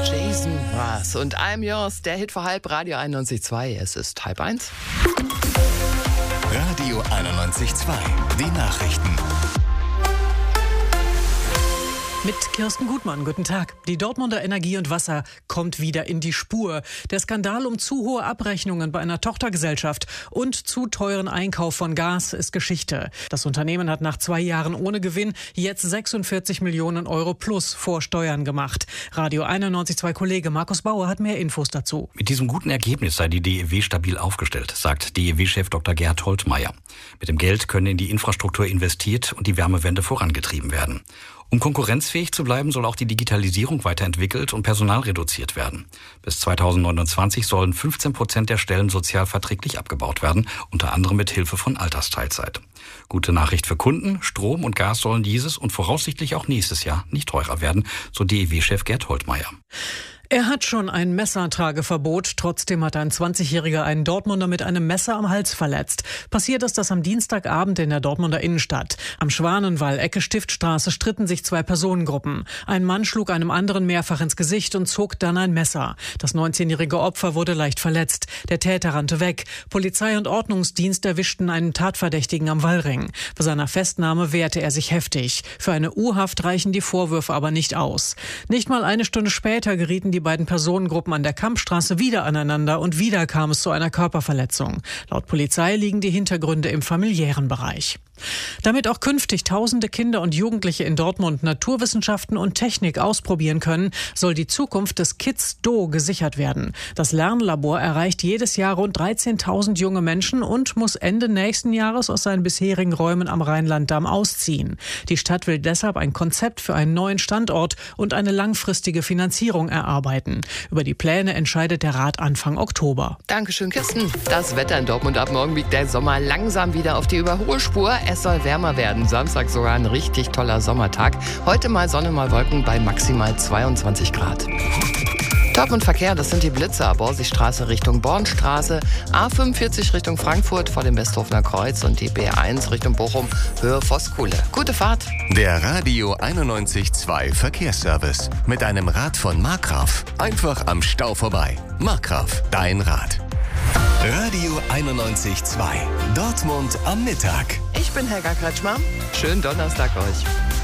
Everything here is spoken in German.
Jason Mraz und I'm Yours, der Hit vor halb, Radio 91.2. Es ist 12:30. Radio 91.2, die Nachrichten. Mit Kirsten Gutmann, guten Tag. Die Dortmunder Energie und Wasser kommt wieder in die Spur. Der Skandal um zu hohe Abrechnungen bei einer Tochtergesellschaft und zu teuren Einkauf von Gas ist Geschichte. Das Unternehmen hat nach 2 Jahren ohne Gewinn jetzt 46 Millionen Euro plus vor Steuern gemacht. Radio 91.2 Kollege Markus Bauer hat mehr Infos dazu. Mit diesem guten Ergebnis sei die DEW stabil aufgestellt, sagt DEW-Chef Dr. Gerhard Holtmeier. Mit dem Geld können in die Infrastruktur investiert und die Wärmewende vorangetrieben werden. Um konkurrenzfähig zu bleiben, soll auch die Digitalisierung weiterentwickelt und Personal reduziert werden. Bis 2029 sollen 15% der Stellen sozialverträglich abgebaut werden, unter anderem mit Hilfe von Altersteilzeit. Gute Nachricht für Kunden: Strom und Gas sollen dieses und voraussichtlich auch nächstes Jahr nicht teurer werden, so DEW-Chef Gerd Holtmeier. Er hat schon ein Messertrageverbot. Trotzdem hat ein 20-Jähriger einen Dortmunder mit einem Messer am Hals verletzt. Passiert ist das am Dienstagabend in der Dortmunder Innenstadt. Am Schwanenwall, Ecke Stiftstraße, stritten sich 2 Personengruppen. Ein Mann schlug einem anderen mehrfach ins Gesicht und zog dann ein Messer. Das 19-jährige Opfer wurde leicht verletzt. Der Täter rannte weg. Polizei und Ordnungsdienst erwischten einen Tatverdächtigen am Wallring. Bei seiner Festnahme wehrte er sich heftig. Für eine U-Haft reichen die Vorwürfe aber nicht aus. Nicht mal eine Stunde später gerieten die beiden Personengruppen an der Kampstraße wieder aneinander und wieder kam es zu einer Körperverletzung. Laut Polizei liegen die Hintergründe im familiären Bereich. Damit auch künftig tausende Kinder und Jugendliche in Dortmund Naturwissenschaften und Technik ausprobieren können, soll die Zukunft des Kids-Do gesichert werden. Das Lernlabor erreicht jedes Jahr rund 13.000 junge Menschen und muss Ende nächsten Jahres aus seinen bisherigen Räumen am Rheinland-Damm ausziehen. Die Stadt will deshalb ein Konzept für einen neuen Standort und eine langfristige Finanzierung erarbeiten. Über die Pläne entscheidet der Rat Anfang Oktober. Dankeschön, Kirsten. Das Wetter in Dortmund: ab morgen biegt der Sommer langsam wieder auf die Überholspur. Es soll wärmer werden. Samstag sogar ein richtig toller Sommertag. Heute mal Sonne, mal Wolken bei maximal 22 Grad. Dortmund-Verkehr, das sind die Blitzer. Borsigstraße Richtung Bornstraße, A45 Richtung Frankfurt vor dem Westhofener Kreuz und die B1 Richtung Bochum, Höhe Voskuhle. Gute Fahrt. Der Radio 91.2 Verkehrsservice. Mit einem Rad von Markgraf. Einfach am Stau vorbei. Markgraf, dein Rad. Radio 91.2. Dortmund am Mittag. Ich bin Helga Kretschmer. Schönen Donnerstag euch.